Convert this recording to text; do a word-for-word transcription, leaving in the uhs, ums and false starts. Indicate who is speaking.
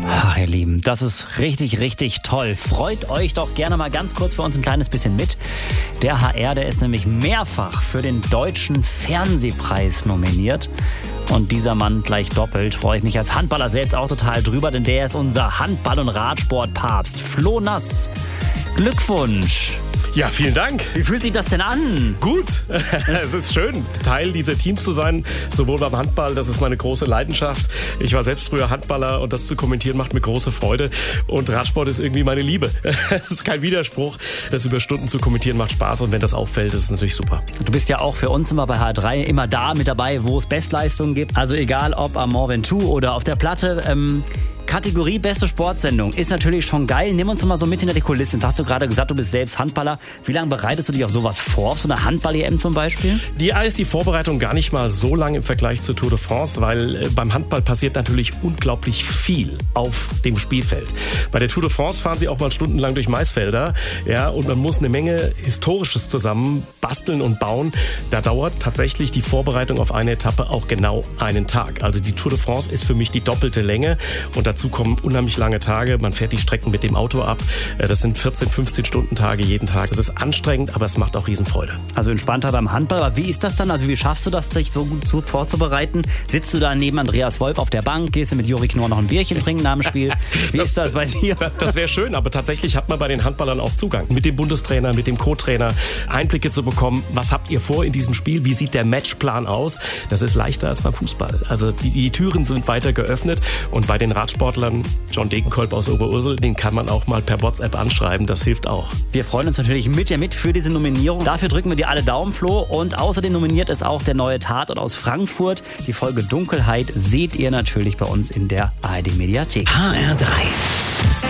Speaker 1: Ach, ihr Lieben, das ist richtig, richtig toll. Freut euch doch gerne mal ganz kurz für uns ein kleines bisschen mit. Der H R, der ist nämlich mehrfach für den Deutschen Fernsehpreis nominiert. Und dieser Mann gleich doppelt. Freue ich mich als Handballer selbst auch total drüber, denn der ist unser Handball- und Radsportpapst. Flo Nass, Glückwunsch.
Speaker 2: Ja, vielen Dank.
Speaker 1: Wie fühlt sich das denn an?
Speaker 2: Gut. Es ist schön, Teil dieser Teams zu sein, sowohl beim Handball, das ist meine große Leidenschaft. Ich war selbst früher Handballer und das zu kommentieren macht mir große Freude. Und Radsport ist irgendwie meine Liebe. Es ist kein Widerspruch. Das über Stunden zu kommentieren macht Spaß und wenn das auffällt, ist es natürlich super.
Speaker 1: Du bist ja auch für uns immer bei H R drei immer da mit dabei, wo es Bestleistungen gibt. Also egal ob am Mont Ventoux oder auf der Platte. Ähm Kategorie beste Sportsendung ist natürlich schon geil. Nimm uns mal so mit hinter die Kulissen. Jetzt hast du gerade gesagt, du bist selbst Handballer. Wie lange bereitest du dich auf sowas vor? Auf so eine Handball-E M zum Beispiel?
Speaker 2: Die A ist die Vorbereitung gar nicht mal so lang im Vergleich zur Tour de France, weil beim Handball passiert natürlich unglaublich viel auf dem Spielfeld. Bei der Tour de France fahren sie auch mal stundenlang durch Maisfelder, ja, und man muss eine Menge Historisches zusammen basteln und bauen. Da dauert tatsächlich die Vorbereitung auf eine Etappe auch genau einen Tag. Also die Tour de France ist für mich die doppelte Länge und dazu kommen unheimlich lange Tage. Man fährt die Strecken mit dem Auto ab. Das sind vierzehn, fünfzehn Stunden Tage jeden Tag. Es ist anstrengend, aber es macht auch Riesenfreude.
Speaker 1: Also entspannter beim Handball. Aber wie ist das dann? Also wie schaffst du das, dich so gut vorzubereiten? Sitzt du da neben Andreas Wolf auf der Bank? Gehst du mit Juri Knorr noch ein Bierchen trinken nach dem Spiel? Wie das, ist das bei dir?
Speaker 2: Das wäre schön, aber tatsächlich hat man bei den Handballern auch Zugang. Mit dem Bundestrainer, mit dem Co-Trainer Einblicke zu bekommen. Was habt ihr vor in diesem Spiel? Wie sieht der Matchplan aus? Das ist leichter als beim Fußball. Also die, die Türen sind weiter geöffnet und bei den Radsportlern John Degenkolb aus Oberursel, den kann man auch mal per WhatsApp anschreiben, das hilft auch.
Speaker 1: Wir freuen uns natürlich mit dir mit für diese Nominierung. Dafür drücken wir dir alle Daumen, Flo. Und außerdem nominiert ist auch der neue Tatort aus Frankfurt. Die Folge Dunkelheit seht ihr natürlich bei uns in der A R D Mediathek.
Speaker 3: H R drei.